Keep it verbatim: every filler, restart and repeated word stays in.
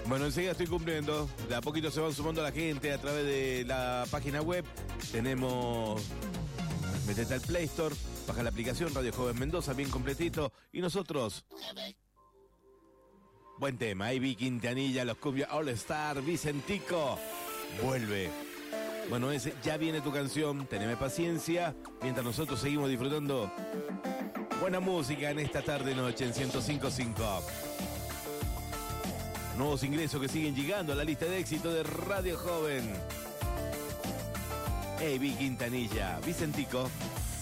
Bueno, enseguida estoy cumpliendo. De a poquito se van sumando la gente a través de la página web. Tenemos... Metete al Play Store, baja la aplicación Radio Joven Mendoza, bien completito. Y nosotros... Buen tema, ahí vi Quintanilla, los Cumbia All Star, Vicentico. Vuelve. Bueno, ese, ya viene tu canción, teneme paciencia. Mientras nosotros seguimos disfrutando buena música en esta tarde-noche en ciento cinco punto cinco. Nuevos ingresos que siguen llegando a la lista de éxito de Radio Joven. Hey, vi Quintanilla, Vicentico.